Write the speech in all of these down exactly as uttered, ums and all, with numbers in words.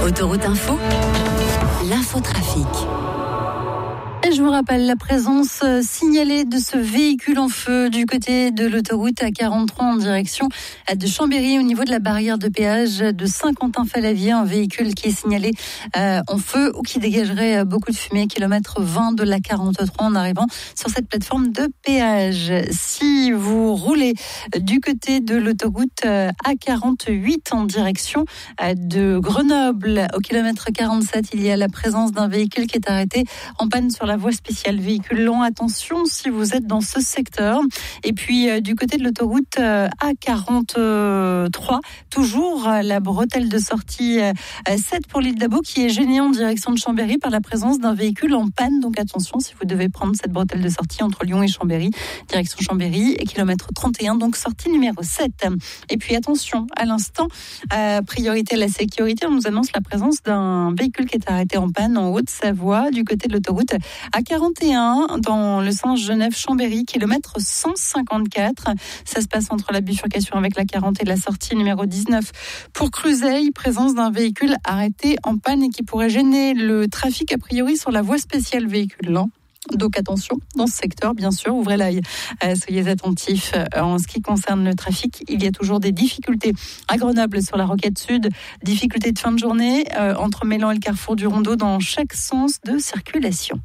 Autoroute Info, l'infotrafic. Et je vous rappelle la présence signalée de ce véhicule en feu du côté de l'autoroute A quarante-trois en direction de Chambéry au niveau de la barrière de péage de Saint-Quentin-Fallavier. Un véhicule qui est signalé euh, en feu ou qui dégagerait beaucoup de fumée, kilomètre vingt de l'A quarante-trois en arrivant sur cette plateforme de péage. Si vous roulez du côté de l'autoroute A quarante-huit en direction de Grenoble au kilomètre quarante-sept, il y a la présence d'un véhicule qui est arrêté en panne sur la voie spéciale véhicule lent. Attention si vous êtes dans ce secteur. Et puis euh, du côté de l'autoroute euh, A quarante-trois, toujours euh, la bretelle de sortie euh, sept pour l'île d'Abo qui est gênée en direction de Chambéry par la présence d'un véhicule en panne. Donc attention si vous devez prendre cette bretelle de sortie entre Lyon et Chambéry, direction Chambéry, et kilomètre trente et un, donc sortie numéro sept. Et puis attention, à l'instant, euh, priorité à la sécurité, on nous annonce la présence d'un véhicule qui est arrêté en panne en Haute-Savoie du côté de l'autoroute A quarante et un dans le sens Genève-Chambéry, kilomètre cent cinquante-quatre. Ça se passe entre la bifurcation avec la quarante et la sortie numéro dix-neuf pour Cruzeil. Présence d'un véhicule arrêté en panne et qui pourrait gêner le trafic a priori sur la voie spéciale véhicule lent. Donc attention, dans ce secteur, bien sûr, ouvrez l'œil. Euh, soyez attentifs. Euh, en ce qui concerne le trafic, il y a toujours des difficultés à Grenoble sur la Roquette Sud. Difficultés de fin de journée euh, entre Mélan et le carrefour du Rondeau dans chaque sens de circulation.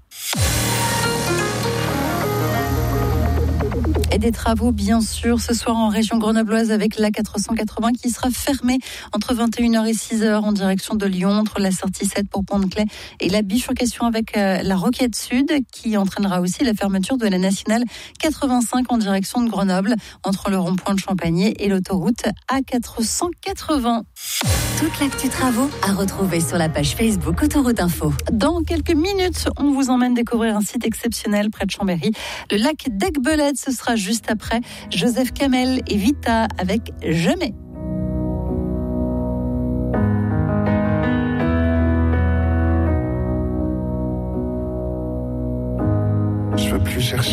Et des travaux, bien sûr, ce soir en région grenobloise avec l'A quatre cent quatre-vingts qui sera fermée entre vingt et une heures et six heures en direction de Lyon, entre la sortie sept pour Pont-de-Claix et la bifurcation avec euh, la Roquette Sud qui entraînera aussi la fermeture de la nationale quatre-vingt-cinq en direction de Grenoble entre le rond-point de Champagné et l'autoroute A quatre cent quatre-vingts. Toute l'actu travaux à retrouver sur la page Facebook Autoroute Info. Dans quelques minutes, on vous emmène découvrir un site exceptionnel près de Chambéry, le lac d'Aiguebelette. Ce sera juste après Joseph Kamel et Vita avec Jamais.